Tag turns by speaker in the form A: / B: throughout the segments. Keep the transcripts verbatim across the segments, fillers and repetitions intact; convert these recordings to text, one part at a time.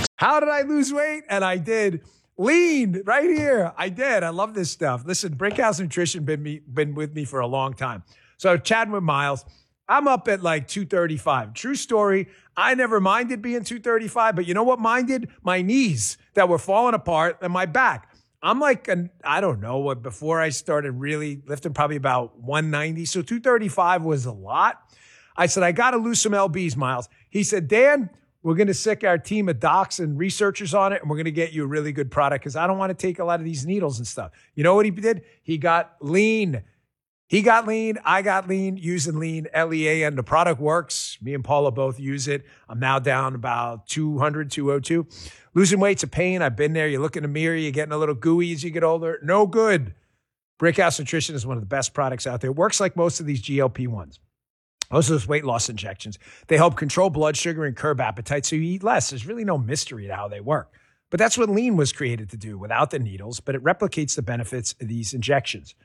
A: How did I lose weight? And I did. Lean right here. I did. I love this stuff. Listen, Brickhouse Nutrition been me been with me for a long time. So chatting with Miles, I'm up at like two thirty-five. True story. I never minded being two thirty-five, but you know what minded? My knees that were falling apart and my back. I'm like, an, I don't know what, before I started really lifting, probably about one ninety. So two thirty-five was a lot. I said, I got to lose some L Bs, Miles. He said, Dan, we're going to sick our team of docs and researchers on it, and we're going to get you a really good product because I don't want to take a lot of these needles and stuff. You know what he did? He got lean. He got lean. I got lean using lean, L E A, and the product works. Me and Paula both use it. I'm now down about two hundred, two oh two. Losing weight's a pain. I've been there. You look in the mirror, you're getting a little gooey as you get older. No good. Brickhouse Nutrition is one of the best products out there. It works like most of these G L P ones. Most of those weight loss injections. They help control blood sugar and curb appetite so you eat less. There's really no mystery to how they work. But that's what lean was created to do without the needles, but it replicates the benefits of these injections.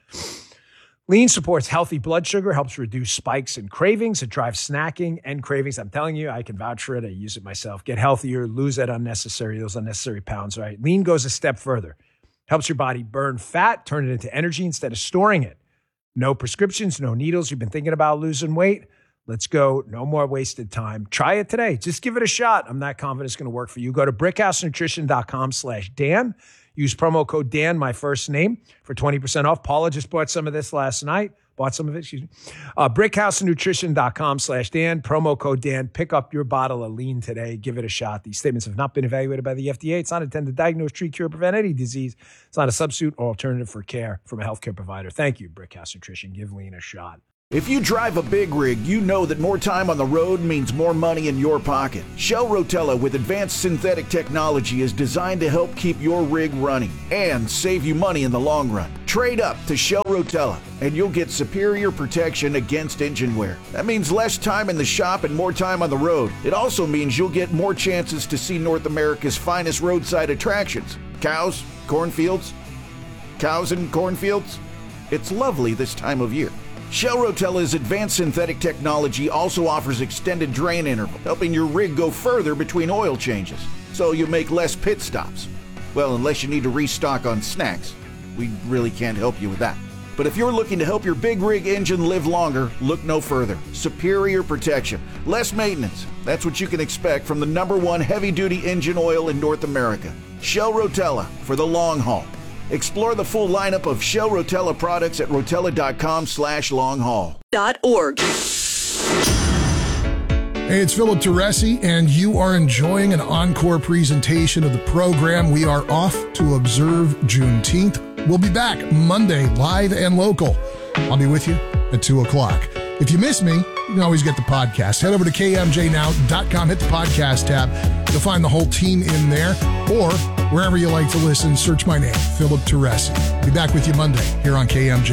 A: Lean supports healthy blood sugar, helps reduce spikes and cravings. It drives snacking and cravings. I'm telling you, I can vouch for it. I use it myself. Get healthier, lose that unnecessary, those unnecessary pounds, right? Lean goes a step further. Helps your body burn fat, turn it into energy instead of storing it. No prescriptions, no needles. You've been thinking about losing weight? Let's go. No more wasted time. Try it today. Just give it a shot. I'm not confident it's going to work for you. Go to brickhousenutrition.com slash Dan. Use promo code Dan, my first name, for twenty percent off. Paula just bought some of this last night. Bought some of it, excuse me. Uh, brickhousenutrition.com slash Dan. Promo code Dan. Pick up your bottle of lean today. Give it a shot. These statements have not been evaluated by the F D A. It's not intended to diagnose, treat, cure, prevent any disease. It's not a substitute or alternative for care from a healthcare provider. Thank you, Brickhouse Nutrition. Give lean a shot.
B: If you drive a big rig, you know that more time on the road means more money in your pocket. Shell Rotella with advanced synthetic technology is designed to help keep your rig running and save you money in the long run. Trade up to Shell Rotella and you'll get superior protection against engine wear. That means less time in the shop and more time on the road. It also means you'll get more chances to see North America's finest roadside attractions. Cows, cornfields, cows and cornfields. It's lovely this time of year. Shell Rotella's advanced synthetic technology also offers extended drain interval, helping your rig go further between oil changes, so you make less pit stops. Well, unless you need to restock on snacks. We really can't help you with that. But if you're looking to help your big rig engine live longer, look no further. Superior protection, less maintenance. That's what you can expect from the number one heavy-duty engine oil in North America. Shell Rotella for the long haul. Explore the full lineup of Shell Rotella products at rotella.com slash long haul.
C: Dot org.
D: Hey, it's Philip Teresi, and you are enjoying an encore presentation of the program. We are off to observe Juneteenth. We'll be back Monday, live and local. I'll be with you at two o'clock. If you miss me, you can always get the podcast. Head over to k m j now dot com, hit the podcast tab. You'll find the whole team in there, or wherever you like to listen, search my name, Philip Teresi. Be back with you Monday here on K M J.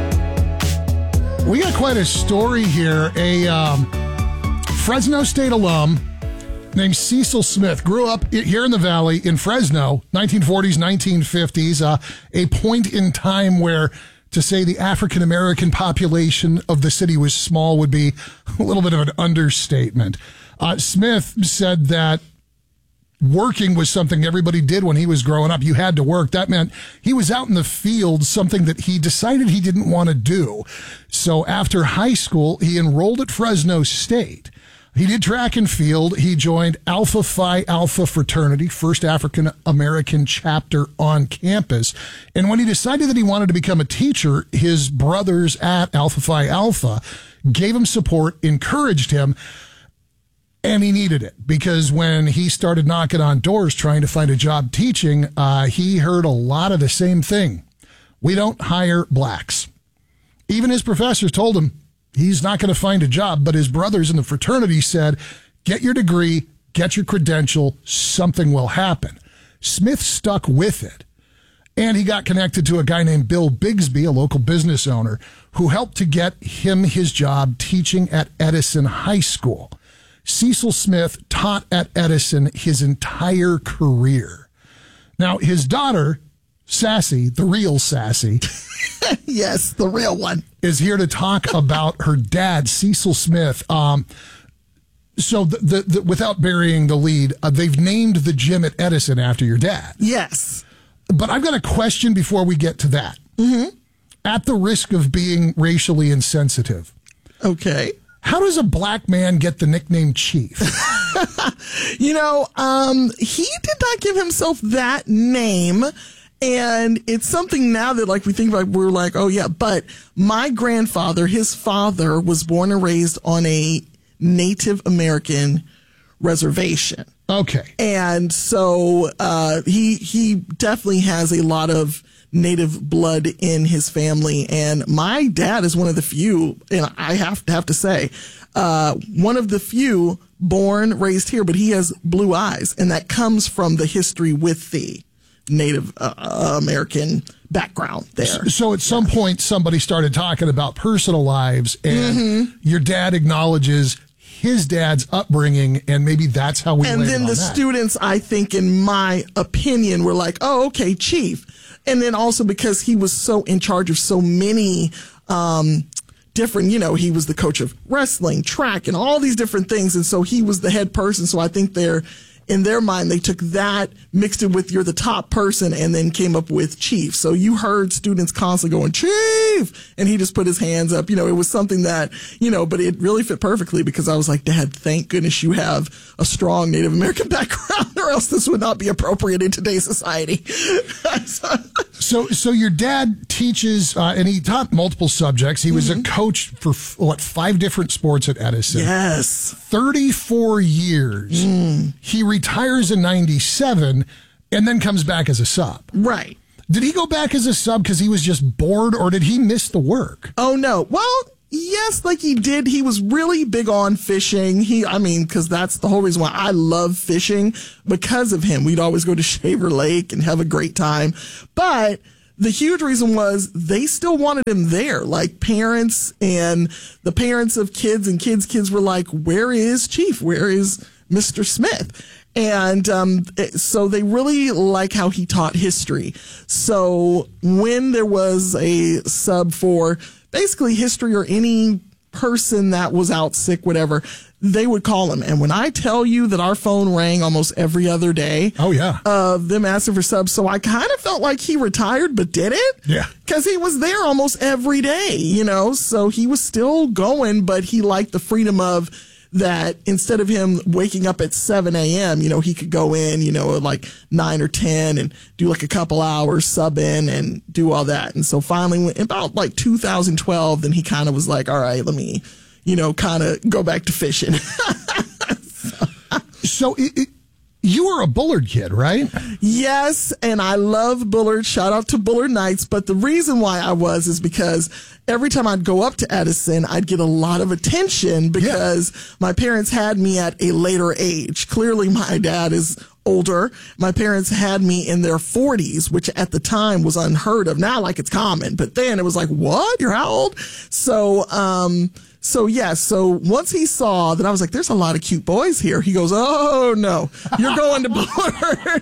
D: We got quite a story here. A um, Fresno State alum named Cecil Smith grew up here in the Valley in Fresno, nineteen forties, nineteen fifties, uh, a point in time where to say the African-American population of the city was small would be a little bit of an understatement. Uh, Smith said that working was something everybody did when he was growing up. You had to work. That meant he was out in the field, something that he decided he didn't want to do. So after high school, he enrolled at Fresno State. He did track and field. He joined Alpha Phi Alpha fraternity, first African-American chapter on campus. And when he decided that he wanted to become a teacher, his brothers at Alpha Phi Alpha gave him support, encouraged him, and he needed it because when he started knocking on doors trying to find a job teaching, uh, he heard a lot of the same thing. We don't hire blacks. Even his professors told him he's not going to find a job, but his brothers in the fraternity said, get your degree, get your credential, something will happen. Smith stuck with it, and he got connected to a guy named Bill Bigsby, a local business owner, who helped to get him his job teaching at Edison High School. Cecil Smith taught at Edison his entire career. Now, his daughter, Sassy, the real Sassy,
E: yes, the real one,
D: is here to talk about her dad, Cecil Smith. Um, So, the, the, the, without burying the lead, uh, they've named the gym at Edison after your dad.
E: Yes.
D: But I've got a question before we get to that.
E: Mm-hmm.
D: At the risk of being racially insensitive.
E: Okay.
D: How does a black man get the nickname Chief?
E: You know, um, he did not give himself that name. And it's something now that, like, we think about, we're like, oh, yeah. But my grandfather, his father, was born and raised on a Native American reservation.
D: Okay.
E: And so uh, he he definitely has a lot of Native blood in his family. And my dad is one of the few, and I have to have to say, uh, one of the few born, raised here, but he has blue eyes. And that comes from the history with the Native uh, American background there.
D: So at some point, somebody started talking about personal lives, and
E: Mm-hmm.
D: your dad acknowledges his dad's upbringing, and maybe that's how we
E: And
D: landed
E: then
D: on
E: the
D: that.
E: students, I think, in my opinion, were like, oh, okay, Chief. And then also because he was so in charge of so many um, different, you know, he was the coach of wrestling, track, and all these different things. And so he was the head person. So I think they're, in their mind, they took that, mixed it with you're the top person, and then came up with Chief. So you heard students constantly going, Chief! And he just put his hands up. You know, it was something that, you know, but it really fit perfectly because I was like, Dad, thank goodness you have a strong Native American background, or else this would not be appropriate in today's society.
D: So, so your dad teaches, uh, and he taught multiple subjects. He was
E: Mm-hmm.
D: a coach for, f- what, five different sports at Edison.
E: Yes.
D: thirty-four years.
E: Mm.
D: He retires in ninety-seven and then comes back as a sub.
E: Right.
D: Did he go back as a sub because he was just bored, or did he miss the work?
E: Oh, no. Well, yes, like he did. He was really big on fishing. He, I mean, because that's the whole reason why I love fishing, because of him. We'd always go to Shaver Lake and have a great time. But the huge reason was they still wanted him there. Like parents and the parents of kids and kids' kids were like, where is Chief? Where is Mister Smith? And um, so they really like how he taught history. So when there was a sub for basically history or any person that was out sick, whatever, they would call him. And when I tell you that our phone rang almost every other day
D: Oh, yeah.
E: of them asking for subs, so I kind of felt like he retired but didn't.
D: Yeah.
E: Because he was there almost every day, you know, so he was still going, but he liked the freedom of that instead of him waking up at seven a.m., you know, he could go in, you know, at like nine or ten and do like a couple hours, sub in and do all that. And so finally, when, about like two thousand twelve, then he kind of was like, all right, let me, you know, kind of go back to fishing.
D: So it, it, you were a Bullard kid, right?
E: Yes, and I love Bullard. Shout out to Bullard Knights. But the reason why I was is because every time I'd go up to Edison, I'd get a lot of attention because yeah. my parents had me at a later age. Clearly, my dad is older. My parents had me in their forties, which at the time was unheard of. Now, like, it's common. But then it was like, what? You're how old? So, um... So, yeah, so once he saw that I was like, there's a lot of cute boys here, he goes, oh, no, you're going to Bullard,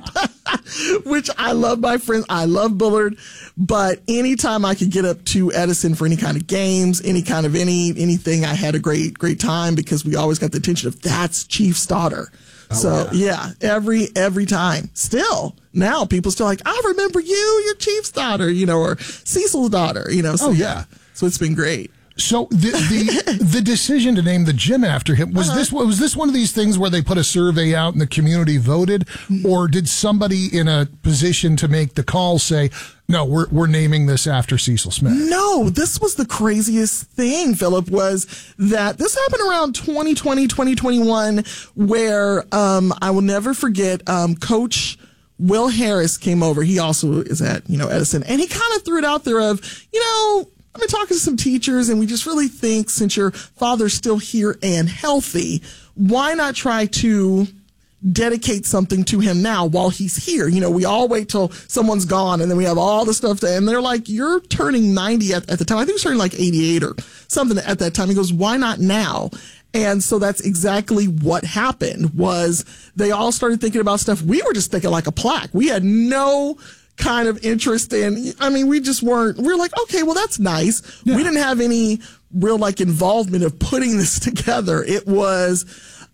E: which I love my friends. I love Bullard. But anytime I could get up to Edison for any kind of games, any kind of any anything, I had a great, great time because we always got the attention of that's Chief's daughter. Oh, so, yeah. yeah, every every time. Still, now people still like, I remember you, you're Chief's daughter, you know, or Cecil's daughter, you know. So,
D: oh, yeah.
E: yeah. So it's been great.
D: So the the the decision to name the gym after him, was uh-huh. this was this one of these things where they put a survey out and the community voted, or did somebody in a position to make the call say, no, we're we're naming this after Cecil Smith?
E: No, this was the craziest thing, Philip, was that this happened around twenty twenty, twenty twenty-one, where um, I will never forget um, Coach Will Harris came over. He also is at, you know, Edison, and he kind of threw it out there of, you know, I've been talking to some teachers, and we just really think since your father's still here and healthy, why not try to dedicate something to him now while he's here? You know, we all wait till someone's gone, and then we have all the stuff to, and they're like, you're turning ninety at, at the time. I think he was turning like eighty-eight or something at that time. He goes, why not now? And so that's exactly what happened, was they all started thinking about stuff. We were just thinking like a plaque. We had no kind of interest in, I mean, we just weren't, we were like, okay, well, that's nice. Yeah. We didn't have any real like involvement of putting this together. It was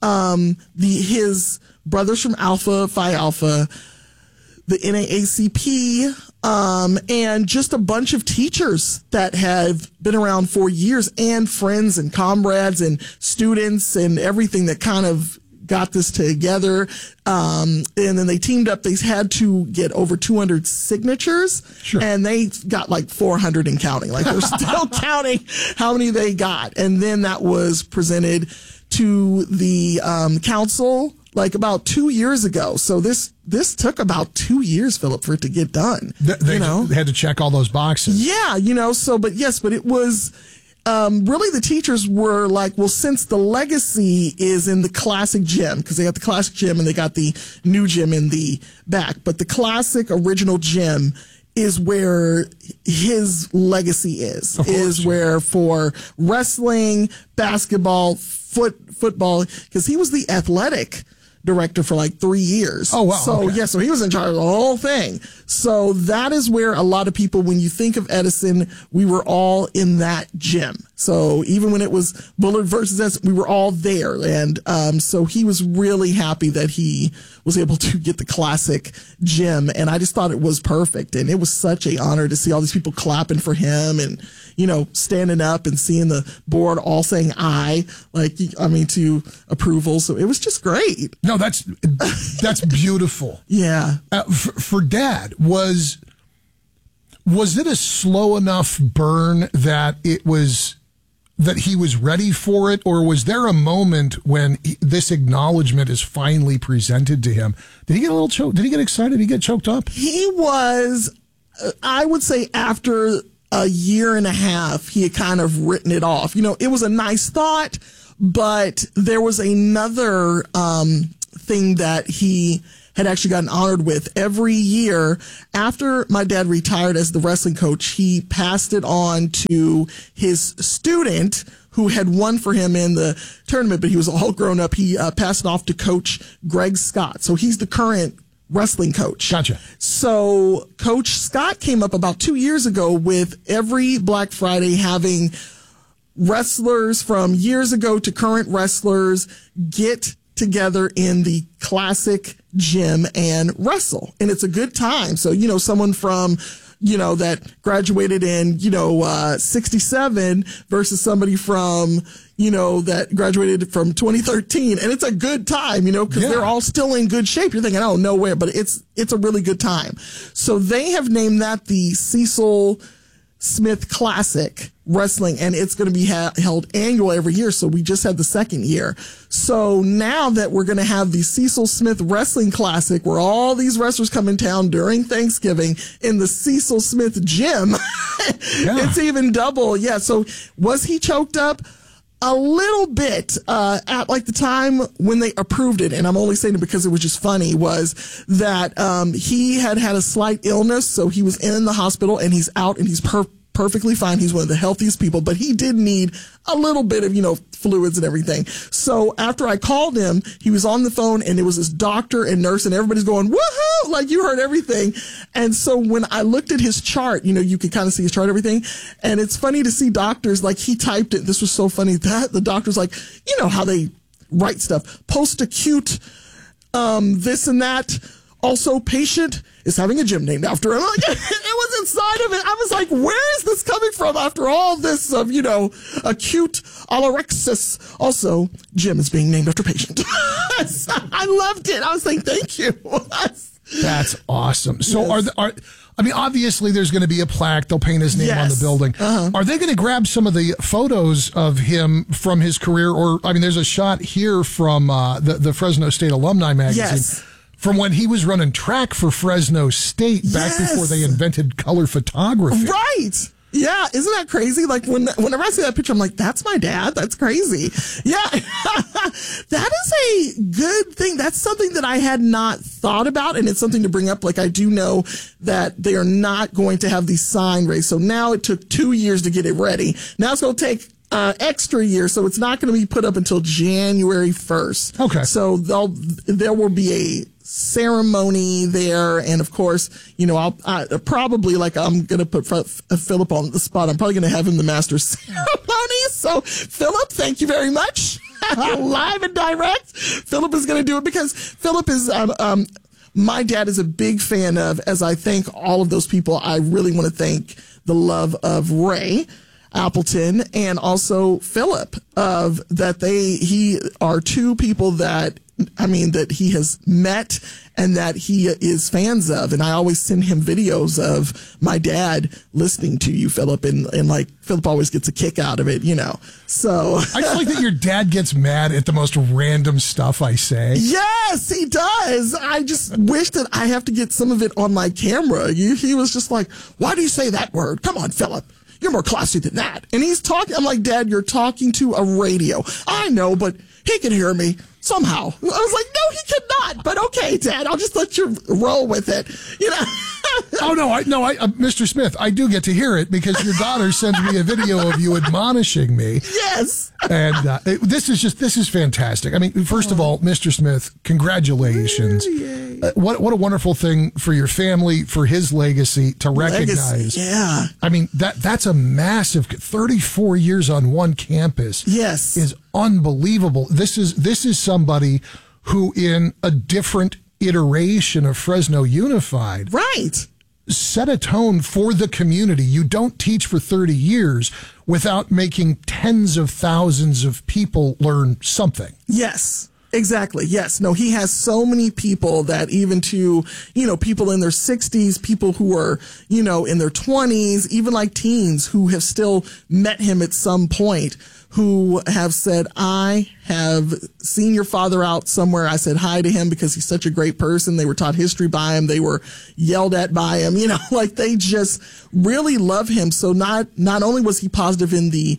E: um, the his brothers from Alpha Phi Alpha, the N double A C P, um, and just a bunch of teachers that have been around for years, and friends and comrades and students and everything that kind of got this together. Um, and then they teamed up. They had to get over two hundred signatures,
D: sure.
E: and they got like four hundred and counting. Like they're still counting how many they got. And then that was presented to the um, council like about two years ago. So this this took about two years, Philip, for it to get done.
D: They, they,
E: you know,
D: they had to check all those boxes.
E: Yeah, you know. So, but yes, but it was. Um, really, the teachers were like, well, since the legacy is in the classic gym, because they got the classic gym and they got the new gym in the back, but the classic original gym is where his legacy is,
D: Of course,
E: is
D: yeah.
E: where for wrestling, basketball, foot, football, because he was the athletic director for like three years.
D: Oh, wow.
E: So,
D: okay.
E: yeah, so he was in charge of the whole thing. So that is where a lot of people, when you think of Edison, we were all in that gym. So even when it was Bullard versus Edison, we were all there. And um, so he was really happy that he was able to get the classic gym. And I just thought it was perfect. And it was such an honor to see all these people clapping for him and, you know, standing up and seeing the board all saying aye, like, I mean, to approval. So it was just great.
D: No, that's that's beautiful.
E: Yeah.
D: Uh, for, for Dad, was was it a slow enough burn that it was that he was ready for it, or was there a moment when he, this acknowledgement is finally presented to him? Did he get a little choked? Did he get excited? Did he get choked up?
E: He was, uh, I would say, after a year and a half, he had kind of written it off. You know, it was a nice thought, but there was another um, thing that he had actually gotten honored with. Every year after my dad retired as the wrestling coach, he passed it on to his student who had won for him in the tournament, but he was all grown up. He uh, passed it off to Coach Greg Scott. So he's the current wrestling coach.
D: Gotcha.
E: So Coach Scott came up about two years ago with every Black Friday having wrestlers from years ago to current wrestlers get together in the classic gym and wrestle. And it's a good time. So, you know, someone from, you know, that graduated in, you know, uh, sixty-seven versus somebody from, you know, that graduated from twenty thirteen. And it's a good time, you know, because
D: yeah.
E: they're all still in good shape. You're thinking, oh, nowhere, but it's, it's a really good time. So they have named that the Cecil Smith Classic Wrestling, and it's going to be ha- held annual every year. So we just had the second year. So now that we're going to have the Cecil Smith Wrestling Classic, where all these wrestlers come in town during Thanksgiving in the Cecil Smith gym,
D: yeah.
E: it's even double. Yeah. So was he choked up? A little bit uh, at like the time when they approved it, and I'm only saying it because it was just funny, was that um, he had had a slight illness, so he was in the hospital, and he's out, and he's per- perfectly fine. He's one of the healthiest people, but he did need a little bit of, you know, fluids and everything. So after I called him, he was on the phone, and it was his doctor and nurse, and everybody's going, woohoo, like you heard everything. And so when I looked at his chart, you know, you could kind of see his chart, everything. And it's funny to see doctors, like he typed it. This was so funny that the doctor's like, you know how they write stuff, post-acute, um, this and that. Also, patient is having a gym named after him. Like, it was inside of it. I was like, where is this coming from after all this of, you know, acute alorexis? Also, gym is being named after patient. I loved it. I was like, thank you.
D: That's awesome. So
E: yes.
D: are, the, are I mean, obviously there's going to be a plaque. They'll paint his name
E: yes.
D: on the building.
E: Uh-huh.
D: Are they going to grab some of the photos of him from his career? Or, I mean, there's a shot here from uh, the, the Fresno State Alumni Magazine.
E: Yes.
D: From when he was running track for Fresno State back
E: Yes.
D: before they invented color photography.
E: Right. Yeah. Isn't that crazy? Like when, whenever I see that picture, I'm like, that's my dad. That's crazy. Yeah. That is a good thing. That's something that I had not thought about. And it's something to bring up. Like I do know that they are not going to have the sign raised. So now it took two years to get it ready. Now it's going to take Uh, extra year, so it's not going to be put up until January first.
D: Okay.
E: So they'll, there will be a ceremony there, and of course, you know, I'll I, probably, like, I'm going to put Philip on the spot. I'm probably going to have him the master ceremony. So, Philip, thank you very much. live and direct. Philip is going to do it because Philip is, um, um, my dad is a big fan of, as I thank all of those people, I really want to thank the love of Ray Appleton and also Philip of that they, he are two people that, I mean, that he has met and that he is fans of. And I always send him videos of my dad listening to you, Philip. And, and like, Philip always gets a kick out of it, you know. So
D: I just like that your dad gets mad at the most random stuff I say.
E: Yes, he does. I just wish that I have to get some of it on my camera. You, he was just like, why do you say that word? Come on, Philip. You're more classy than that. And he's talking. I'm like, Dad, you're talking to a radio. I know, but he can hear me somehow. I was like, no, he cannot. But okay, Dad, I'll just let you roll with it. You know.
D: Oh no, I no, I, uh, Mister Smith, I do get to hear it because your daughter sends me a video of you admonishing me.
E: Yes.
D: And uh, it, this is just this is fantastic. I mean, first of all, Mister Smith, congratulations. Uh, what what a wonderful thing for your family, for his legacy to recognize.
E: Legacy, yeah.
D: I mean, that that's a massive thirty-four years on one campus.
E: Yes.
D: Is unbelievable. This is this is somebody who in a different iteration of Fresno Unified.
E: Right.
D: Set a tone for the community. You don't teach for thirty years without making tens of thousands of people learn something.
E: Yes. Exactly. Yes. No, he has so many people that even to, you know, people in their sixties, people who are, you know, in their twenties, even like teens who have still met him at some point, who have said, I have seen your father out somewhere. I said hi to him because he's such a great person. They were taught history by him. They were yelled at by him, you know, like they just really love him. So not, not only was he positive in the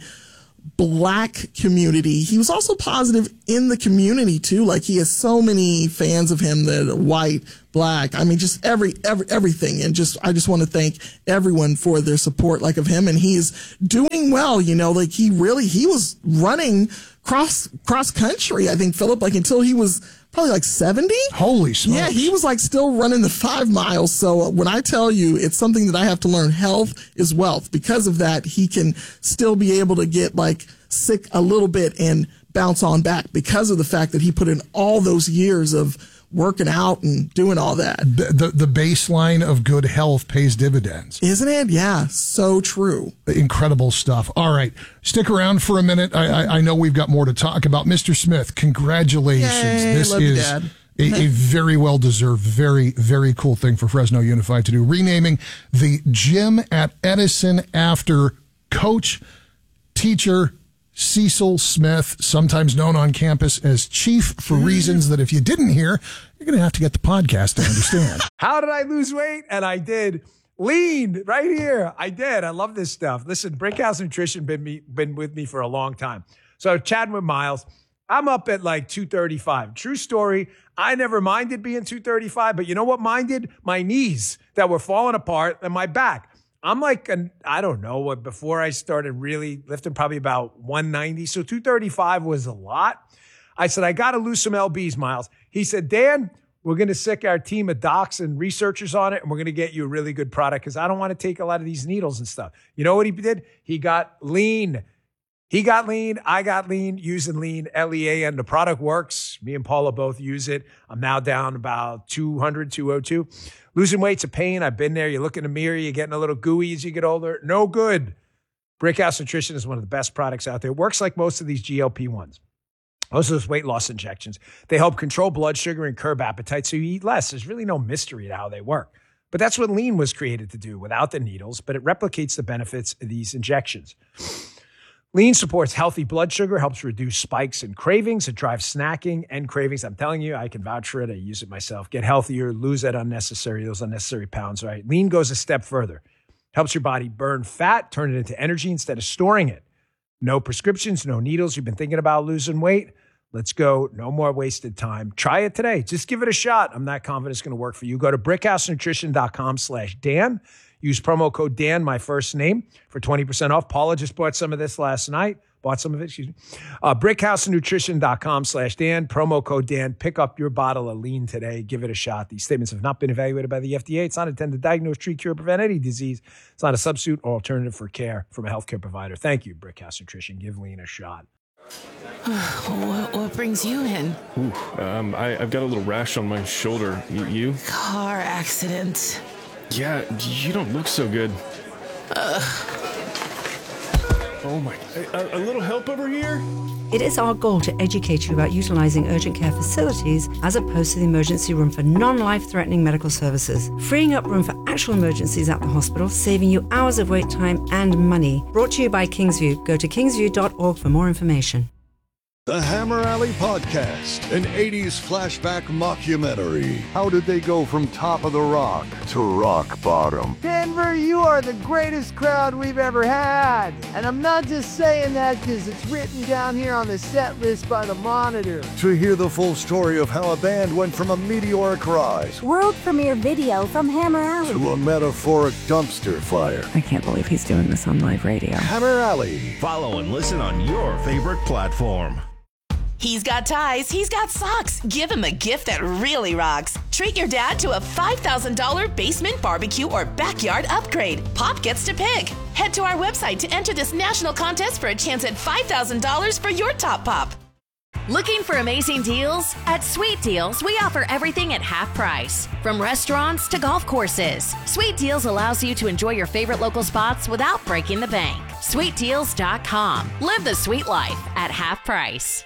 E: Black community, he was also positive in the community too. Like he has so many fans of him that are white, Black. I mean, just every, every, everything. And just, I just want to thank everyone for their support, like of him. And he's doing well, you know, like he really, he was running cross, cross country. I think Philip, like until he was probably like seventy.
D: Holy smokes.
E: Yeah, he was like still running the five miles. So when I tell you it's something that I have to learn, health is wealth. Because of that, he can still be able to get like sick a little bit and bounce on back because of the fact that he put in all those years of working out and doing all that.
D: The, the, the baseline of good health pays dividends.
E: Isn't it? Yeah, so true.
D: Incredible stuff. All right, stick around for a minute. I, I, I know we've got more to talk about. Mister Smith, congratulations.
E: Yay,
D: this
E: love
D: is
E: you, Dad.
D: a, a very well-deserved, very, very cool thing for Fresno Unified to do. Renaming the gym at Edison after coach, teacher, Cecil Smith, sometimes known on campus as Chief, for reasons that if you didn't hear, you're going to have to get the podcast to understand.
A: How did I lose weight? And I did. Lean right here. I did. I love this stuff. Listen, Brickhouse Nutrition been me been with me for a long time. So chatting with Miles, I'm up at like two thirty-five. True story. I never minded being two thirty-five, but you know what minded? My knees that were falling apart and my back. I'm like, an, I don't know, what before I started really lifting, probably about one ninety. So two thirty-five was a lot. I said, I got to lose some L Bs, Miles. He said, Dan, we're going to sick our team of docs and researchers on it, and we're going to get you a really good product because I don't want to take a lot of these needles and stuff. You know what he did? He got lean. He got lean. I got lean using lean, L E A, and the product works. Me and Paula both use it. I'm now down about two hundred, two oh two. Losing weight's a pain. I've been there. You look in the mirror, you're getting a little gooey as you get older. No good. Brickhouse Nutrition is one of the best products out there. It works like most of these G L P ones. Most of those weight loss injections. They help control blood sugar and curb appetite so you eat less. There's really no mystery to how they work. But that's what lean was created to do without the needles, but it replicates the benefits of these injections. Lean supports healthy blood sugar, helps reduce spikes and cravings. It drives snacking and cravings. I'm telling you, I can vouch for it. I use it myself. Get healthier, lose that unnecessary, those unnecessary pounds, right? Lean goes a step further. Helps your body burn fat, turn it into energy instead of storing it. No prescriptions, no needles. You've been thinking about losing weight? Let's go. No more wasted time. Try it today. Just give it a shot. I'm not confident it's going to work for you. Go to brickhousenutrition.com slash Dan. Use promo code Dan, my first name, for twenty percent off. Paula just bought some of this last night. Bought some of it, excuse me. Uh, brickhousenutrition.com slash Dan. Promo code Dan. Pick up your bottle of lean today. Give it a shot. These statements have not been evaluated by the F D A. It's not intended to diagnose, treat, cure, or prevent any disease. It's not a substitute or alternative for care from a healthcare provider. Thank you, Brickhouse Nutrition. Give lean a shot.
C: What, what brings you in?
F: Ooh, um, I, I've got a little rash on my shoulder. Y- you?
C: Car accident.
F: Yeah, you don't look so good.
C: Ugh.
F: Oh my, a, a little help over here?
G: It is our goal to educate you about utilizing urgent care facilities as opposed to the emergency room for non-life-threatening medical services, freeing up room for actual emergencies at the hospital, saving you hours of wait time and money. Brought to you by Kingsview. Go to kingsview dot org for more information.
H: The Hammer Alley Podcast, an eighties flashback mockumentary. How did they go from top of the rock to rock bottom?
I: Denver, you are the greatest crowd we've ever had. And I'm not just saying that because it's written down here on the set list by the Monitor.
H: To hear the full story of how a band went from a meteoric rise,
J: world premiere video from Hammer Alley,
H: to a metaphoric dumpster fire.
K: I can't believe he's doing this on live radio.
H: Hammer Alley.
L: Follow and listen on your favorite platform.
M: He's got ties, he's got socks. Give him a gift that really rocks. Treat your dad to a five thousand dollars basement barbecue or backyard upgrade. Pop gets to pick. Head to our website to enter this national contest for a chance at five thousand dollars for your top pop.
N: Looking for amazing deals? At Sweet Deals, we offer everything at half price. From restaurants to golf courses, Sweet Deals allows you to enjoy your favorite local spots without breaking the bank. sweet deals dot com. Live the sweet life at half price.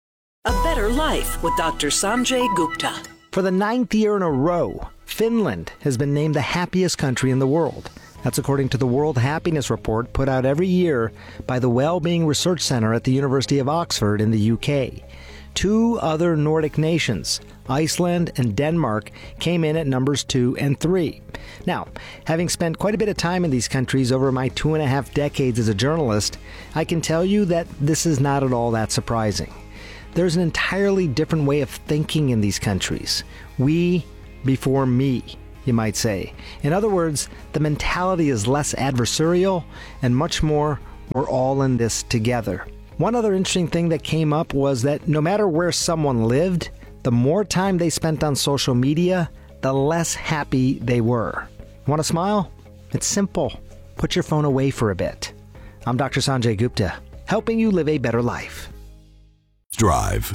O: A better life with Doctor Sanjay Gupta.
P: For the ninth year in a row, Finland has been named the happiest country in the world. That's according to the World Happiness Report put out every year by the Wellbeing Research Center at the University of Oxford in the U K. Two other Nordic nations, Iceland and Denmark, came in at numbers two and three. Now, having spent quite a bit of time in these countries over my two and a half decades as a journalist, I can tell you that this is not at all that surprising. There's an entirely different way of thinking in these countries. We before me, you might say. In other words, the mentality is less adversarial and much more, we're all in this together. One other interesting thing that came up was that no matter where someone lived, the more time they spent on social media, the less happy they were. Want to smile? It's simple. Put your phone away for a bit. I'm Doctor Sanjay Gupta, helping you live a better life.
H: Drive.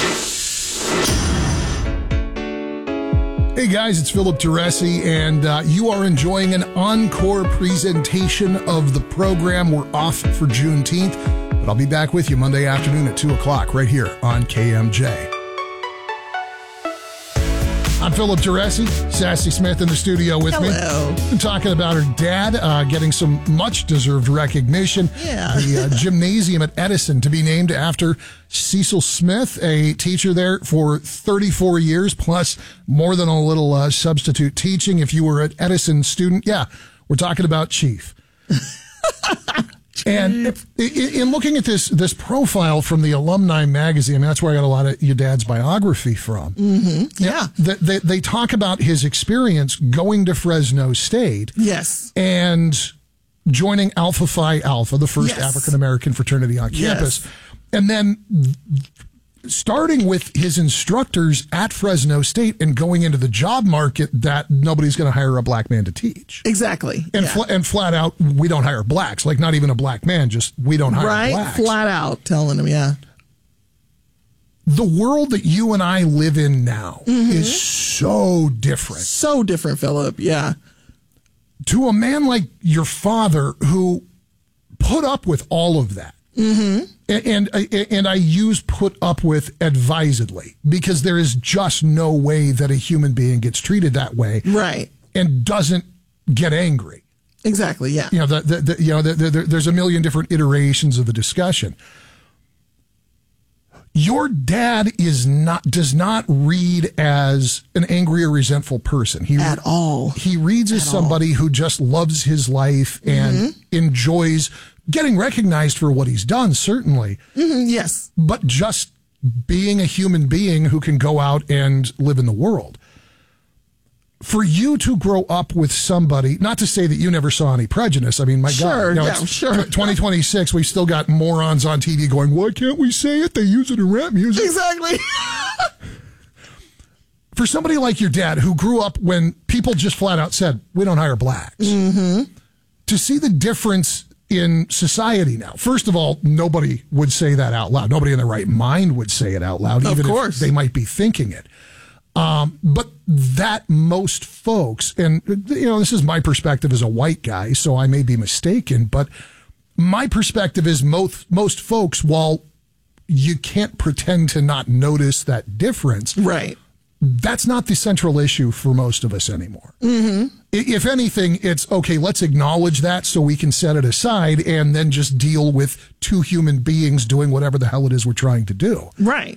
D: Hey guys, it's Philip Teresi, and uh, you are enjoying an encore presentation of the program. We're off for Juneteenth, but I'll be back with you Monday afternoon at two o'clock right here on K M J. I'm Philip Teresi, Sassy Smith in the studio with
E: Hello.
D: me. Been talking about her dad uh, getting some much-deserved recognition.
E: Yeah.
D: The uh, gymnasium at Edison to be named after Cecil Smith, a teacher there for thirty-four years, plus more than a little uh, substitute teaching. If you were an Edison student, yeah, we're talking about Chief. And if, in looking at this this profile from the Alumni magazine, I mean, that's where I got a lot of your dad's biography from.
E: Mm-hmm. Yeah.
D: They, they, they talk about his experience going to Fresno State.
E: Yes.
D: And joining Alpha Phi Alpha, the first
E: Yes.
D: African-American fraternity on campus.
E: Yes.
D: And then starting with his instructors at Fresno State and going into the job market that nobody's going to hire a black man to teach.
E: Exactly.
D: And,
E: yeah.
D: fl- and flat out, we don't hire blacks. Like, not even a black man, just we don't hire
E: right?
D: blacks.
E: Flat out telling him, yeah.
D: The world that you and I live in now mm-hmm. is so different.
E: So different, Philip, yeah.
D: To a man like your father who put up with all of that.
E: Mm-hmm.
D: And, and and I use put up with advisedly, because there is just no way that a human being gets treated that way,
E: right?
D: And doesn't get angry.
E: Exactly. Yeah.
D: You know, the, the, the you know, the, the, there's a million different iterations of the discussion. Your dad is not does not read as an angry or resentful person. He
E: at all.
D: He reads as
E: at
D: somebody
E: all.
D: who just loves his life and mm-hmm. enjoys getting recognized for what he's done, certainly.
E: Mm-hmm, yes.
D: But just being a human being who can go out and live in the world. For you to grow up with somebody, not to say that you never saw any prejudice. I mean, my
E: sure,
D: God. You know,
E: yeah, sure.
D: twenty twenty-six, we've still got morons on T V going, why can't we say it? They use it in rap music.
E: Exactly.
D: For somebody like your dad who grew up when people just flat out said, we don't hire blacks.
E: Mm-hmm.
D: To see the difference in society now. First of all, nobody would say that out loud. Nobody in their right mind would say it out loud,
E: Of
D: even
E: course.
D: if they might be thinking it. Um, but that most folks, and you know, this is my perspective as a white guy, so I may be mistaken, but my perspective is most most folks, while you can't pretend to not notice that difference,
E: right?
D: That's not the central issue for most of us anymore.
E: Mm-hmm.
D: If anything, it's okay, let's acknowledge that so we can set it aside and then just deal with two human beings doing whatever the hell it is we're trying to do.
E: Right.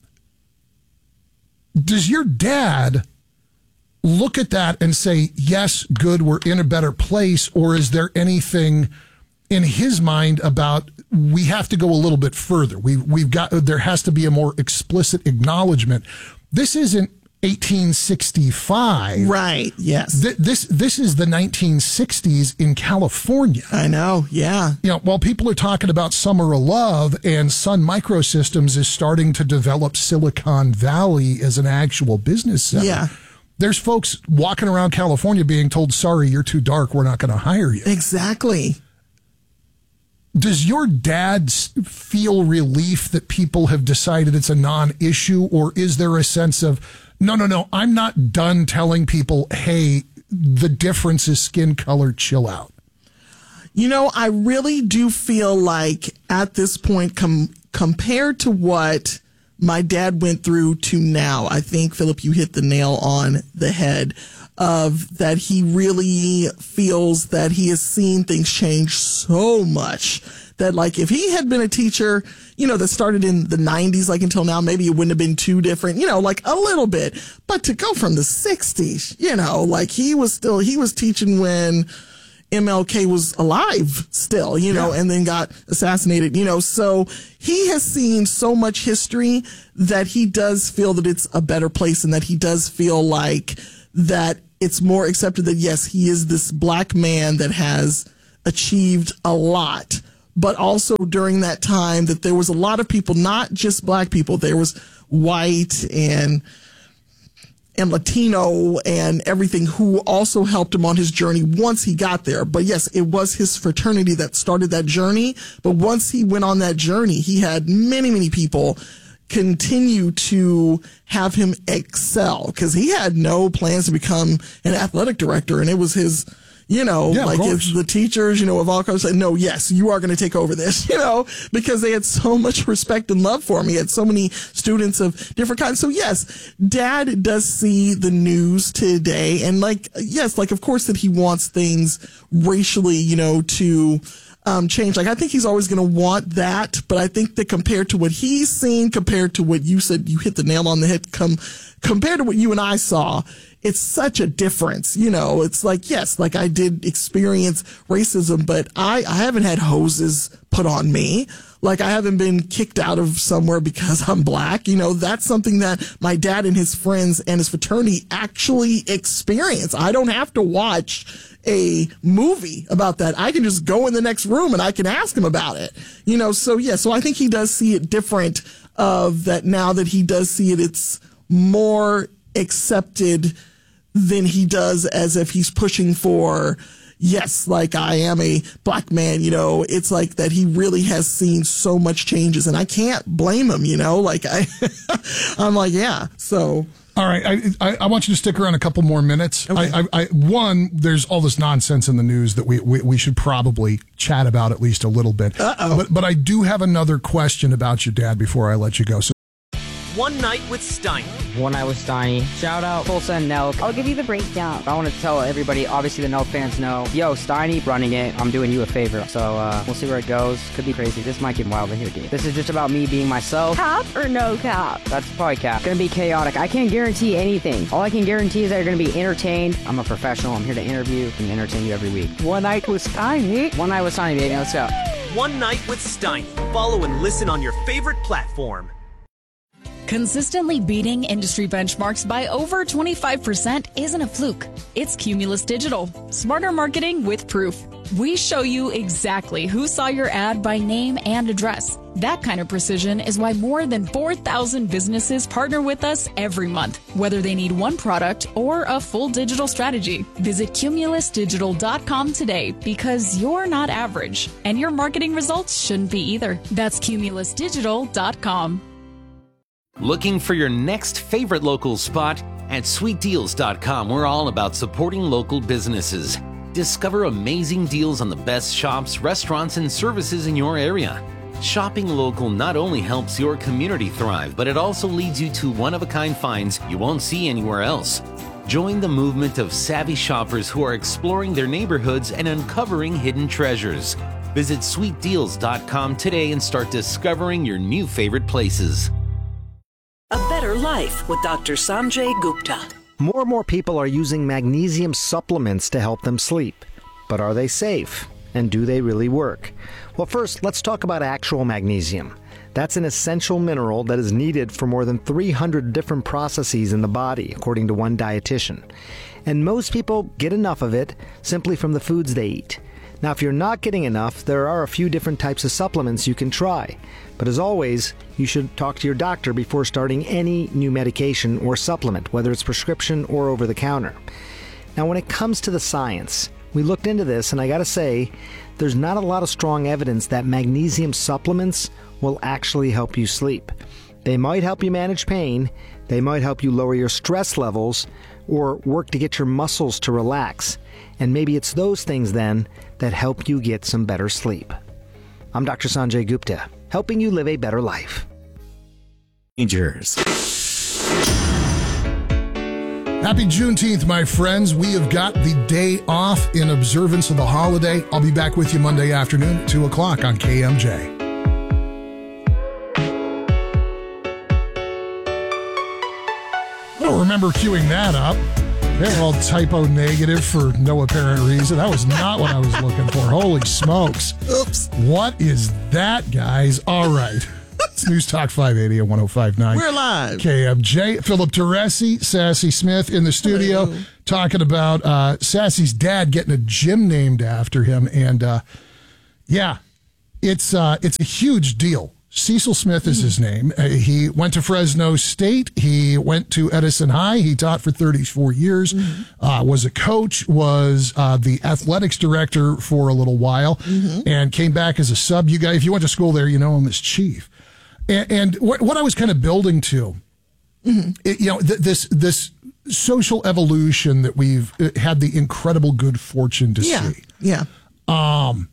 D: Does your dad look at that and say, yes, good, we're in a better place? Or is there anything in his mind about we have to go a little bit further? We, we've got, there has to be a more explicit acknowledgement. This isn't eighteen sixty-five.
E: Right, yes.
D: Th- this this is the nineteen sixties in California.
E: I know, yeah.
D: You know, while people are talking about Summer of Love and Sun Microsystems is starting to develop Silicon Valley as an actual business center,
E: yeah.
D: there's folks walking around California being told, sorry, you're too dark, we're not going to hire you.
E: Exactly.
D: Does your dad feel relief that people have decided it's a non-issue, or is there a sense of, no, no, no, I'm not done telling people, hey, the difference is skin color, chill out?
E: You know, I really do feel like at this point, com- compared to what my dad went through to now, I think, Philip, you hit the nail on the head of that he really feels that he has seen things change so much that, like, if he had been a teacher, you know, that started in the nineties, like until now, maybe it wouldn't have been too different, you know, like a little bit. But to go from the sixties, you know, like he was still, he was teaching when M L K was alive still, you know, yeah. and then got assassinated, you know. So he has seen so much history that he does feel that it's a better place, and that he does feel like that it's more accepted that, yes, he is this black man that has achieved a lot. But also during that time that there was a lot of people, not just black people, there was white and and Latino and everything, who also helped him on his journey once he got there. But yes, it was his fraternity that started that journey. But once he went on that journey, he had many, many people continue to have him excel, because he had no plans to become an athletic director. And it was his, you know,
D: yeah,
E: like if the teachers, you know, of all colors said, no, yes, you are going to take over this, you know, because they had so much respect and love for him. He had so many students of different kinds. So yes, Dad does see the news today. And like, yes, like, of course that he wants things racially, you know, to um, change. Like, I think he's always going to want that. But I think that compared to what he's seen, compared to what you said, you hit the nail on the head, come, compared to what you and I saw, it's such a difference. You know, it's like, yes, like I did experience racism, but I, I haven't had hoses put on me. Like, I haven't been kicked out of somewhere because I'm black. You know, that's something that my dad and his friends and his fraternity actually experience. I don't have to watch a movie about that. I can just go in the next room and I can ask him about it. You know, so yeah, so I think he does see it different, of that now that he does see it, it's more accepted than he does as if he's pushing for, yes, like I am a black man, you know. It's like that he really has seen so much changes, and I can't blame him, you know, like I, I'm like, yeah. So.
D: All right. I, I, I want you to stick around a couple more minutes.
E: Okay.
D: I, I, I, one, there's all this nonsense in the news that we, we, we should probably chat about at least a little bit.
E: Uh-oh.
D: But, but I do have another question about your dad before I let you go. So.
Q: One Night with Steiny.
R: One Night with Steiny. Shout out Tulsa and Nelk.
J: I'll give you the breakdown.
R: I want to tell everybody, obviously the Nelk fans know, yo, Steiny running it, I'm doing you a favor. So uh, we'll see where it goes. Could be crazy. This might get wild in here, dude. This is just about me being myself.
J: Cap or no cap?
R: That's probably cap. It's going to be chaotic. I can't guarantee anything. All I can guarantee is that you're going to be entertained. I'm a professional. I'm here to interview and entertain you every week.
J: One Night with Steiny.
R: One Night with Steiny, baby. Let's go.
Q: One Night with Steiny. Follow and listen on your favorite platform.
S: Consistently beating industry benchmarks by over twenty-five percent isn't a fluke. It's Cumulus Digital. Smarter marketing with proof. We show you exactly who saw your ad by name and address. That kind of precision is why more than four thousand businesses partner with us every month, whether they need one product or a full digital strategy. Visit cumulus digital dot com today because you're not average, and your marketing results shouldn't be either. That's cumulus digital dot com.
T: Looking for your next favorite local spot? At sweet deals dot com, we're all about supporting local businesses. Discover amazing deals on the best shops, restaurants, and services in your area. Shopping local not only helps your community thrive, but it also leads you to one-of-a-kind finds you won't see anywhere else. Join the movement of savvy shoppers who are exploring their neighborhoods and uncovering hidden treasures. Visit sweet deals dot com today and start discovering your new favorite places.
O: A Better Life with Doctor Sanjay Gupta.
P: More and more people are using magnesium supplements to help them sleep. But are they safe? And do they really work? Well, first, let's talk about actual magnesium. That's an essential mineral that is needed for more than three hundred different processes in the body, according to one dietitian. And most people get enough of it simply from the foods they eat. Now, if you're not getting enough, there are a few different types of supplements you can try. But as always, you should talk to your doctor before starting any new medication or supplement, whether it's prescription or over the counter. Now, when it comes to the science, we looked into this, and I gotta say, there's not a lot of strong evidence that magnesium supplements will actually help you sleep. They might help you manage pain, they might help you lower your stress levels, or work to get your muscles to relax. And maybe it's those things then that help you get some better sleep. I'm Doctor Sanjay Gupta, helping you live a better life.
U: Rangers.
D: Happy Juneteenth, my friends. We have got the day off in observance of the holiday. I'll be back with you Monday afternoon at two o'clock on K M J. I don't remember queuing that up. They're all typo negative for no apparent reason. That was not what I was looking for. Holy smokes.
E: Oops.
D: What is that, guys? All right. It's News Talk five eighty and one oh five point nine.
E: We're live.
D: K M J. Philip Teresi, Sassy Smith in the studio. Hello. Talking about uh, Sassy's dad getting a gym named after him. And uh, yeah, it's uh, it's a huge deal. Cecil Smith is his name. Uh, he went to Fresno State. He went to Edison High. He taught for thirty-four years, mm-hmm. uh, was a coach, was uh, the athletics director for a little while, mm-hmm. and came back as a sub. You guys, if you went to school there, you know him as chief. And, and what, what I was kind of building to, mm-hmm. it, you know, th- this this social evolution that we've had the incredible good fortune to
E: yeah.
D: see.
E: Yeah.
D: Um.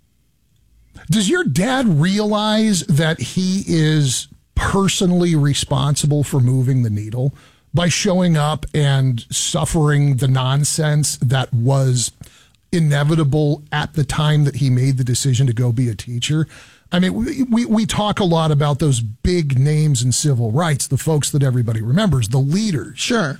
D: Does your dad realize that he is personally responsible for moving the needle by showing up and suffering the nonsense that was inevitable at the time that he made the decision to go be a teacher? I mean, we, we, we talk a lot about those big names in civil rights, the folks that everybody remembers, the leaders.
E: Sure.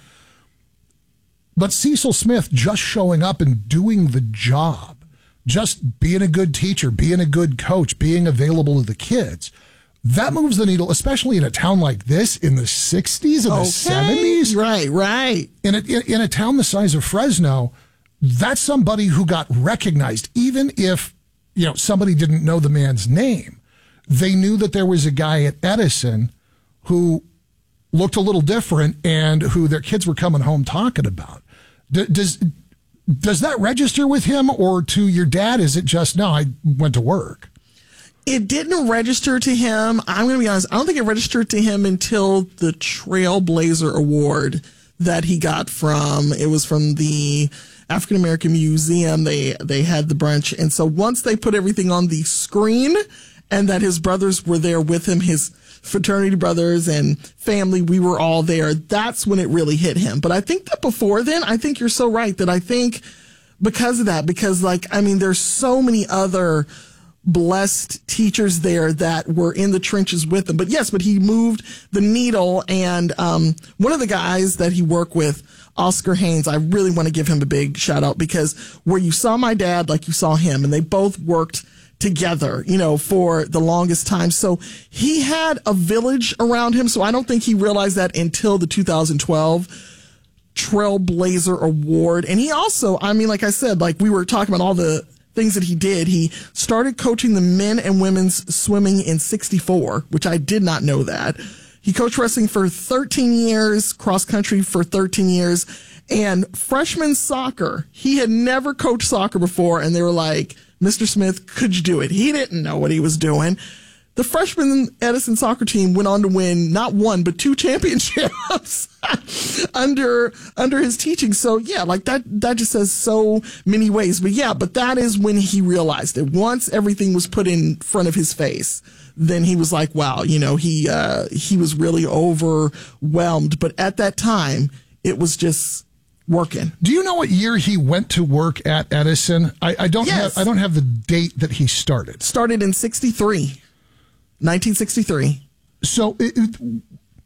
D: But Cecil Smith just showing up and doing the job, just being a good teacher, being a good coach, being available to the kids, that moves the needle, especially in a town like this in the sixties and
E: okay.
D: the seventies.
E: Right, right.
D: In a, in, in a town the size of Fresno, that's somebody who got recognized, even if, you know, somebody didn't know the man's name. They knew that there was a guy at Edison who looked a little different and who their kids were coming home talking about. D- does... Does that register with him, or to your dad, is it just, no, I went to work?
E: It didn't register to him. I'm going to be honest. I don't think it registered to him until the Trailblazer Award that he got from, it was from the African American Museum. They, they had the brunch. And so once they put everything on the screen and that his brothers were there with him, his fraternity brothers and family, we were all there. That's when it really hit him. But I think that before then, I think you're so right that I think because of that, because like, I mean, there's so many other blessed teachers there that were in the trenches with him. But yes, but he moved the needle. And um, one of the guys that he worked with, Oscar Haynes, I really want to give him a big shout out because where you saw my dad, like you saw him, and they both worked together, you know, for the longest time. So he had a village around him. So I don't think he realized that until the two thousand twelve Trailblazer Award. And he also, I mean, like I said, like we were talking about all the things that he did. He started coaching the men and women's swimming in sixty-four, which I did not know that. He coached wrestling for thirteen years, cross country for thirteen years, and freshman soccer. He had never coached soccer before, and they were like, Mister Smith, could you do it? He didn't know what he was doing. The freshman Edison soccer team went on to win not one, but two championships under under his teaching. So, yeah, like that, that just says so many ways. But, yeah, but that is when he realized it. Once everything was put in front of his face, then he was like, wow, you know, he uh, he was really overwhelmed. But at that time, it was just working.
D: Do you know what year he went to work at Edison? I, I don't
E: Yes.
D: have I don't have the date that he started.
E: Started in sixty-three. nineteen sixty-three.
D: So it, it,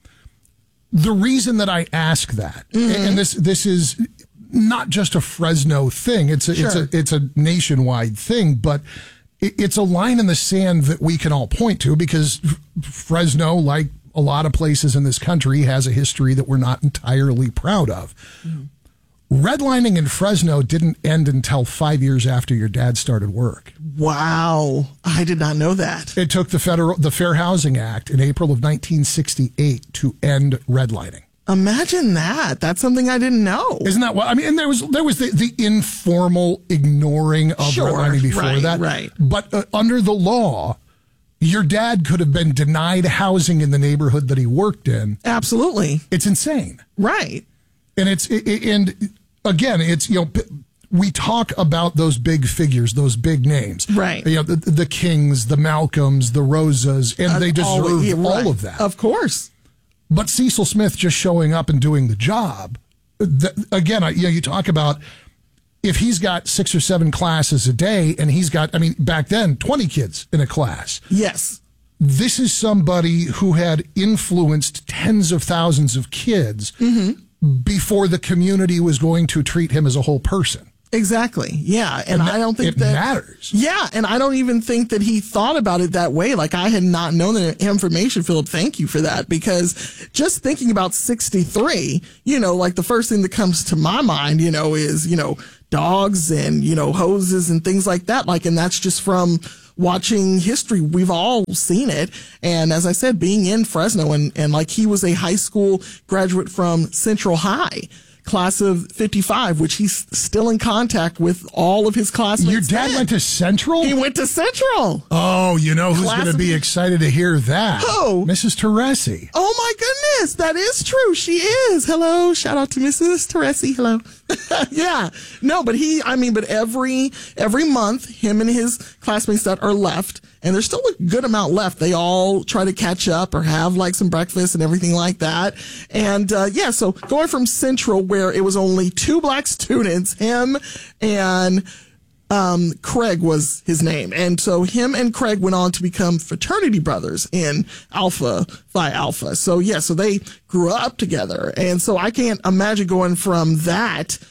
D: the reason that I ask that,
E: Mm-hmm.
D: and this this is not just a Fresno thing, it's a, it's
E: Sure.
D: a it's a nationwide thing, but it, it's a line in the sand that we can all point to because Fresno, like a lot of places in this country, has a history that we're not entirely proud of.
E: Mm-hmm.
D: Redlining in Fresno didn't end until five years after your dad started work.
E: Wow. I did not know that.
D: It took the federal, the Fair Housing Act in April of nineteen sixty-eight to end redlining.
E: Imagine that. That's something I didn't know.
D: Isn't that what I mean? And there was there was the, the informal ignoring of
E: Sure,
D: redlining before
E: right,
D: that.
E: right.
D: But uh, under the law, your dad could have been denied housing in the neighborhood that he worked in.
E: Absolutely.
D: It's insane.
E: Right.
D: And it's it, it- and again, it's, you know, p- we talk about those big figures, those big names,
E: Right.
D: You know, the, the Kings, the Malcolms, the Rosas, and
E: Uh,
D: they deserve
E: all- yeah, right.
D: all of that.
E: Of course.
D: But Cecil Smith just showing up and doing the job, th- again, I, you know, you talk about if he's got six or seven classes a day, and he's got, I mean, back then, twenty kids in a class.
E: Yes.
D: This is somebody who had influenced tens of thousands of kids before the community was going to treat him as a whole person.
E: Exactly. Yeah. And,
D: And
E: I don't think
D: it
E: that
D: matters.
E: Yeah. And I don't even think that he thought about it that way. Like, I had not known the information, Philip. Thank you for that. Because just thinking about sixty-three, you know, like the first thing that comes to my mind, you know, is, you know, dogs and, you know, hoses and things like that. Like, and that's just from watching history. We've all seen it. And as I said, being in Fresno, and, and like he was a high school graduate from Central High, class of fifty-five, which he's still in contact with all of his classmates.
D: Your dad
E: then.
D: went to Central?
E: He went to Central.
D: Oh, you know who's
E: Class
D: going to
E: of-
D: be excited to hear that?
E: Who?
D: Missus Teresi.
E: Oh my goodness, that is true. She is. Hello, shout out to Missus Teresi. Hello. Yeah, no, but he. I mean, but every every month, him and his classmates that are left, and there's still a good amount left. They all try to catch up or have like some breakfast and everything like that. And uh, yeah, so going from Central, where it was only two black students, him and um, Craig was his name. And so him and Craig went on to become fraternity brothers in Alpha Phi Alpha. So yeah, so they grew up together. And so I can't imagine going from that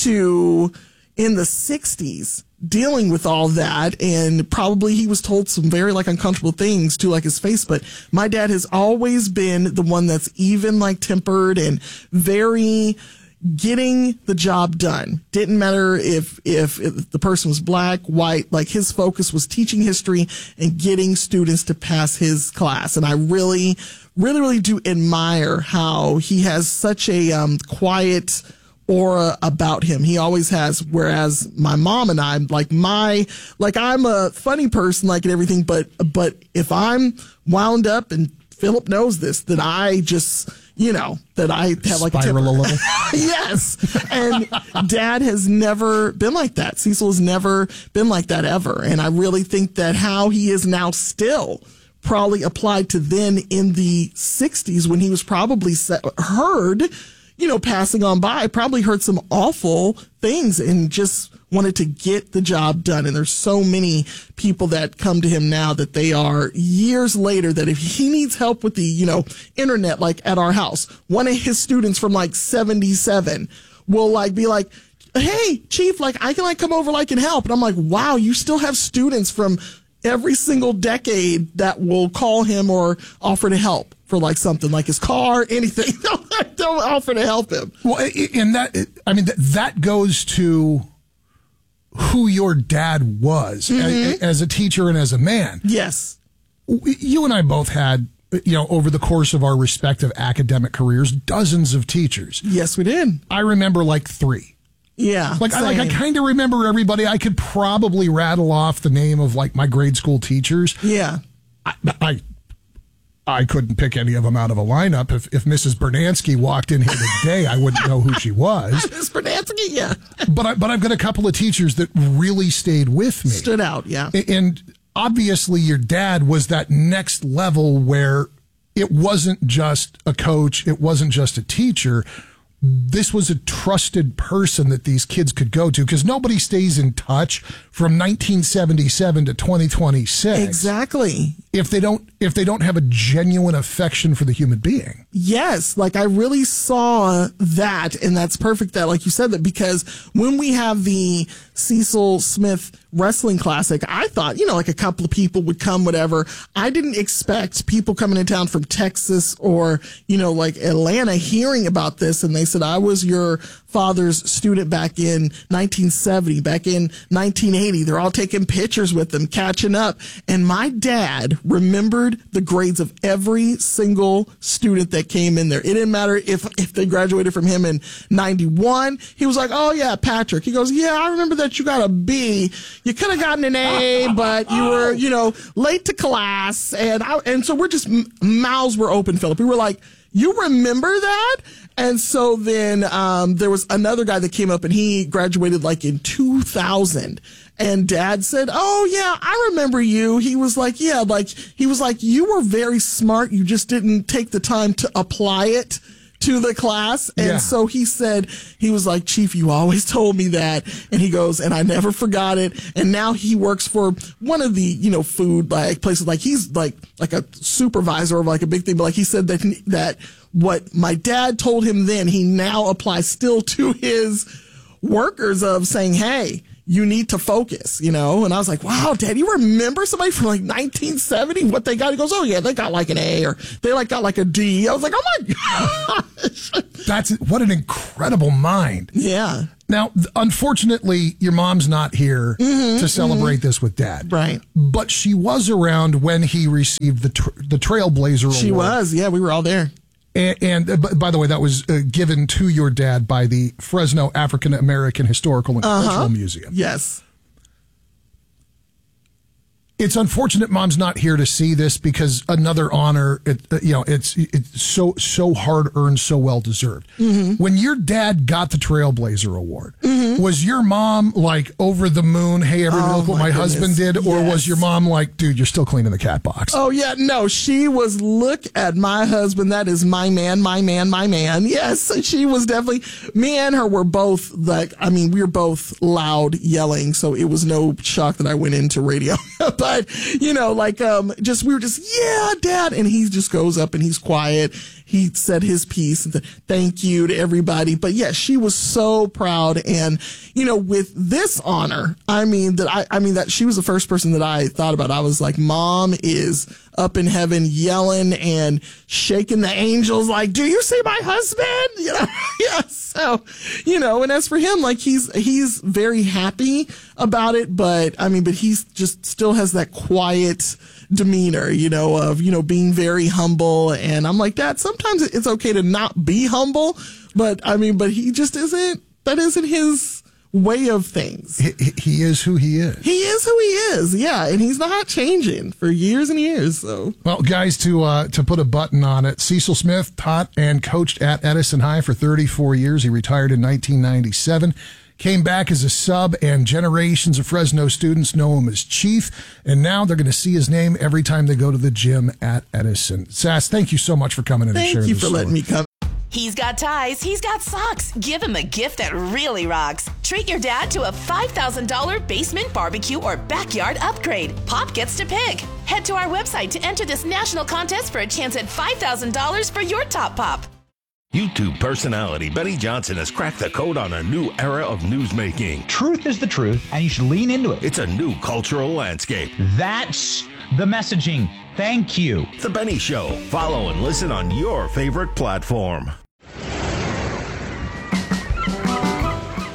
E: to in the sixties dealing with all that. And probably he was told some very like uncomfortable things to like his face. But my dad has always been the one that's even like tempered and very getting the job done. Didn't matter if, if if the person was black, white, like his focus was teaching history and getting students to pass his class. And I really, really, really do admire how he has such a um, quiet aura about him. He always has. Whereas my mom and I, like my, like I'm a funny person, like and everything, but, but if I'm wound up, and Philip knows this, that I just, you know, that I have like
D: Spiral
E: a,
D: a little.
E: Yes. And Dad has never been like that. Cecil has never been like that ever. And I really think that how he is now still probably applied to then in the sixties when he was probably set, heard, you know, passing on by, probably heard some awful things and just wanted to get the job done. And there's so many people that come to him now that they are years later that if he needs help with the, you know, internet, like at our house, one of his students from like seventy-seven will like be like, hey, Chief, like I can like come over, like and help. And I'm like, wow, you still have students from every single decade that will call him or offer to help for like something like his car, anything. They'll offer to help him.
D: Well, and that, I mean, that, that goes to who your dad was
E: Mm-hmm.
D: as, as a teacher and as a man.
E: Yes.
D: You and I both had, you know, over the course of our respective academic careers, dozens of teachers.
E: Yes, we did.
D: I remember like three.
E: Yeah.
D: Like I like I kind of remember everybody. I could probably rattle off the name of like my grade school teachers.
E: Yeah.
D: I I, I couldn't pick any of them out of a lineup. If if Missus Bernansky walked in here today, I wouldn't know who she was.
E: Miss Bernansky, yeah.
D: But I, but I've got a couple of teachers that really stayed with me.
E: Stood out, yeah.
D: And obviously your dad was that next level where it wasn't just a coach, it wasn't just a teacher. This was a trusted person that these kids could go to, because nobody stays in touch from nineteen seventy-seven to twenty twenty-six.
E: Exactly.
D: If they don't, if they don't have a genuine affection for the human being.
E: Yes, like I really saw that, and that's perfect that, like you said, that because when we have the Cecil Smith Wrestling Classic, I thought, you know, like a couple of people would come, whatever. I didn't expect people coming in town from Texas or, you know, like Atlanta hearing about this, and they said, I was your father's student back in nineteen seventy, back in nineteen eighty. They're all taking pictures with them, catching up. And my dad remembered the grades of every single student that came in there. It didn't matter if, if they graduated from him in ninety-one. He was like, oh yeah, Patrick. He goes, yeah, I remember that you got a B. You could have gotten an A, but you were, you know, late to class. And I, and so we're just, mouths were open, Philip. We were like, you remember that? And so then um, there was another guy that came up, and he graduated like in two thousand. And Dad said, oh, yeah, I remember you. He was like, yeah, like he was like, you were very smart. You just didn't take the time to apply it to the class. And
D: Yeah.
E: so he said, he was like, Chief, you always told me that. And he goes, and I never forgot it. And now he works for one of the, you know, food like places. Like he's like, like a supervisor of like a big thing. But like he said that, that what my dad told him then, he now applies still to his workers of saying, hey, you need to focus, you know? And I was like, wow, Dad, you remember somebody from like nineteen seventy, what they got? He goes, oh yeah, they got like an A, or they like got like a D. I was like, oh my gosh.
D: That's what an incredible mind.
E: Yeah.
D: Now, th- unfortunately, your mom's not here
E: Mm-hmm,
D: to celebrate
E: mm-hmm.
D: this with Dad.
E: Right.
D: But she was around when he received the tr- the Trailblazer Award.
E: She was, yeah, we were all there.
D: And, and uh, b- by the way, that was uh, given to your dad by the Fresno African American Historical and
E: Uh-huh.
D: Cultural Museum.
E: Yes.
D: It's unfortunate Mom's not here to see this, because another honor, it, uh, you know, it's it's so so hard earned, so well deserved.
E: Mm-hmm.
D: When your dad got the Trailblazer Award,
E: Mm-hmm.
D: was your mom like over the moon? Hey, everybody,
E: Oh,
D: look what
E: my
D: my husband
E: goodness.
D: did, or
E: Yes.
D: was your mom like, dude, you're still cleaning the cat box?
E: Oh, yeah, no, she was, look at my husband. That is my man, my man, my man. Yes, she was definitely, me and her were both like, I mean, we were both loud yelling, so it was no shock that I went into radio. But, you know, like, um, just, we were just, yeah, Dad. And he just goes up and he's quiet. He said his piece and th- thank you to everybody. But yeah, she was so proud. And, you know, with this honor, I mean, that I, I mean, that she was the first person that I thought about. I was like, Mom is up in heaven yelling and shaking the angels like, do you see my husband? You know, yeah. So, you know, and as for him, like he's, he's very happy about it, but I mean, but he's just still has that quiet demeanor, you know, of, you know, being very humble. And I'm like, Dad, sometimes it's okay to not be humble, but I mean, but he just isn't, that isn't his way of things.
D: He, he is who he is.
E: He is who he is. Yeah. And he's not changing for years and years. So,
D: Well, guys, to uh, to put a button on it, Cecil Smith taught and coached at Edison High for thirty-four years. He retired in nineteen ninety-seven. Came back as a sub, and generations of Fresno students know him as Chief. And now they're going to see his name every time they go to the gym at Edison. Sass, thank you so much for coming in and
E: thank
D: sharing
E: you
D: this
E: for
D: story.
E: letting me come.
M: He's got ties, he's got socks. Give him a gift that really rocks. Treat your dad to a five thousand dollars basement barbecue or backyard upgrade. Pop gets to pick. Head to our website to enter this national contest for a chance at five thousand dollars for your top pop.
L: YouTube personality Betty Johnson has cracked the code on a new era of newsmaking.
B: Truth is the truth, and you should lean into it.
L: It's a new cultural landscape.
B: That's the messaging. Thank you.
L: The Benny Show. Follow and listen on your favorite platform.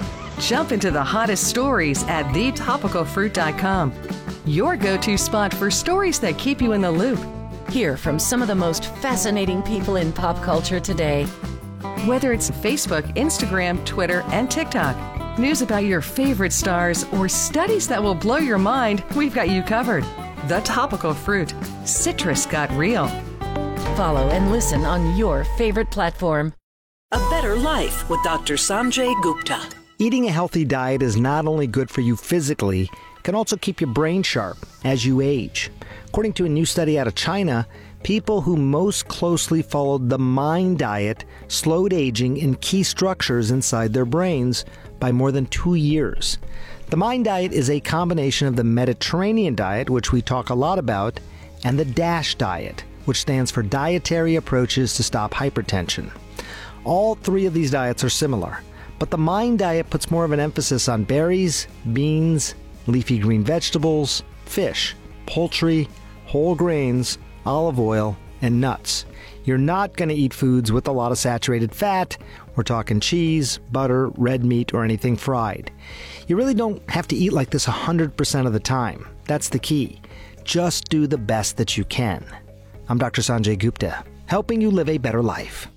A: Jump into the hottest stories at the topical fruit dot com. Your go-to spot for stories that keep you in the loop.
N: Hear from some of the most fascinating people in pop culture today.
A: Whether it's Facebook, Instagram, Twitter, and TikTok, news about your favorite stars, or studies that will blow your mind, we've got you covered. The Topical Fruit. Citrus got real.
N: Follow and listen on your favorite platform.
O: A Better Life with Doctor Sanjay Gupta.
P: Eating a healthy diet is not only good for you physically, it can also keep your brain sharp as you age. According to a new study out of China, people who most closely followed the MIND diet slowed aging in key structures inside their brains by more than two years. The MIND diet is a combination of the Mediterranean diet, which we talk a lot about, and the DASH diet, which stands for Dietary Approaches to Stop Hypertension. All three of these diets are similar, but the MIND diet puts more of an emphasis on berries, beans, leafy green vegetables, fish, poultry, whole grains, olive oil, and nuts. You're not going to eat foods with a lot of saturated fat. We're talking cheese, butter, red meat, or anything fried. You really don't have to eat like this one hundred percent of the time. That's the key. Just do the best that you can. I'm Doctor Sanjay Gupta, helping you live a better life.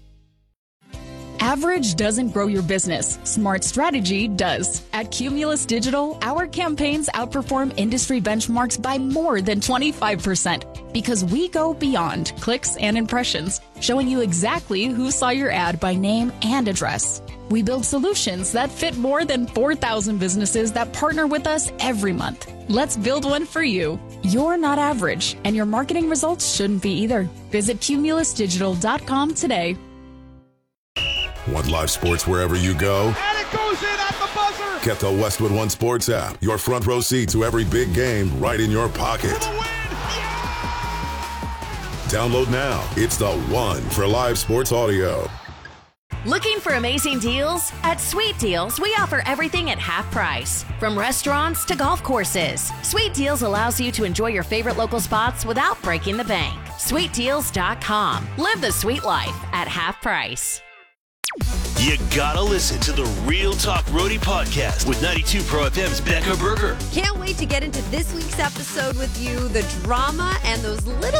S: Average doesn't grow your business. Smart strategy does. At Cumulus Digital, our campaigns outperform industry benchmarks by more than twenty-five percent because we go beyond clicks and impressions, showing you exactly who saw your ad by name and address. We build solutions that fit more than four thousand businesses that partner with us every month. Let's build one for you. You're not average, and your marketing results shouldn't be either. Visit cumulus digital dot com today.
V: Want live sports wherever you go?
F: And it goes in at the buzzer!
V: Get the Westwood One Sports app. Your front row seat to every big game right in your pocket. Download now. It's the one for live sports audio.
N: Looking for amazing deals? At Sweet Deals, we offer everything at half price. From restaurants to golf courses, Sweet Deals allows you to enjoy your favorite local spots without breaking the bank. sweet deals dot com. Live the sweet life at half price.
W: You gotta listen to the Real Talk Roadie podcast with ninety-two Pro F M's Becca Berger.
X: Can't wait to get into this week's episode with you. The drama and those little